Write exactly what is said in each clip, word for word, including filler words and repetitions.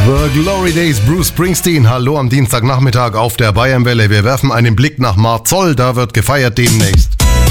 The Glory Days, Bruce Springsteen. Hallo am Dienstagnachmittag auf der Bayernwelle. Wir werfen einen Blick nach Marzoll, da wird gefeiert demnächst.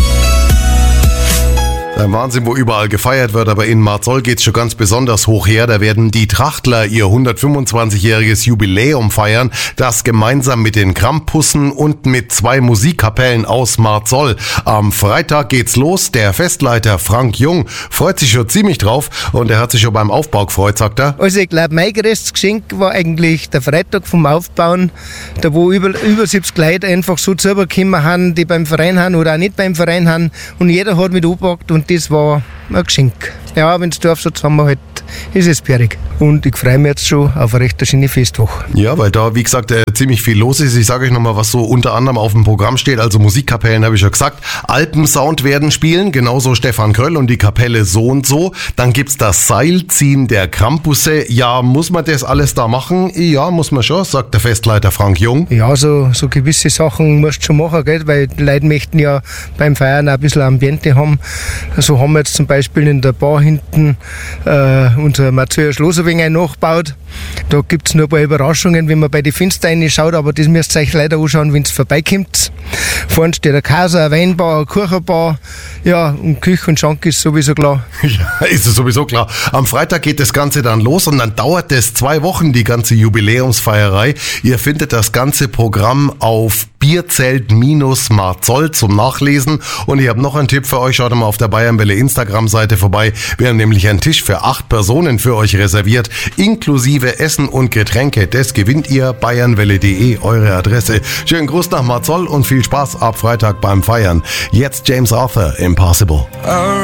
Ein Wahnsinn, wo überall gefeiert wird, aber in Marzoll geht's schon ganz besonders hoch her. Da werden die Trachtler ihr hundertfünfundzwanzigjähriges Jubiläum feiern, das gemeinsam mit den Krampussen und mit zwei Musikkapellen aus Marzoll. Am Freitag geht's los. Der Festleiter Frank Jung freut sich schon ziemlich drauf und er hat sich schon beim Aufbau gefreut, sagt er. Also ich glaube, mein größtes Geschenk war eigentlich der Freitag vom Aufbauen, da wo über, über siebzig Leute einfach so zusammengekommen haben, die beim Verein haben oder auch nicht beim Verein haben, und jeder hat mit angepackt und das war ein Geschenk. Ja, wenn das Dorf so zusammenhält, ist es sperrig. Und ich freue mich jetzt schon auf eine recht schöne Festwoche. Ja, weil da, wie gesagt, äh, ziemlich viel los ist. Ich sage euch nochmal, was so unter anderem auf dem Programm steht. Also Musikkapellen, habe ich ja gesagt. Alpensound werden spielen, genauso Stefan Kröll und die Kapelle So und So. Dann gibt's das Seilziehen der Krampusse. Ja, muss man das alles da machen? Ja, muss man schon, sagt der Festleiter Frank Jung. Ja, so, so gewisse Sachen musst du schon machen, gell? Weil die Leute möchten ja beim Feiern auch ein bisschen Ambiente haben. So haben wir jetzt zum Beispiel in der Bar hinten äh, unser Mathieu Schloss ein wenig nachgebaut. Da gibt es noch ein paar Überraschungen, wenn man bei den Fenstern reinschaut, aber das müsst ihr euch leider anschauen, wenn es vorbeikommt. Vorne steht ein Kaiser, ein Weinbar, eine Kuchenbar. Ja, und Küche und Schank ist sowieso klar. Ja, ist es sowieso klar. Am Freitag geht das Ganze dann los und dann dauert es zwei Wochen, die ganze Jubiläumsfeierei. Ihr findet das ganze Programm auf Bierzelt-Marzoll zum Nachlesen. Und ich habe noch einen Tipp für euch. Schaut mal auf der Bayernwelle Instagram-Seite vorbei. Wir haben nämlich einen Tisch für acht Personen für euch reserviert, inklusive Essen und Getränke. Das gewinnt ihr. bayernwelle punkt de, eure Adresse. Schönen Gruß nach Marzoll und viel Spaß ab Freitag beim Feiern. Jetzt James Arthur, Impossible.